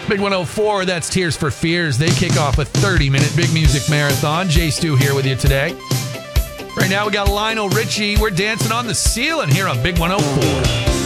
Big 104, that's Tears for Fears. They kick off a 30-minute big music marathon. Jay Stu here with you today. Right now we got Lionel Richie. We're dancing on the ceiling here on Big 104.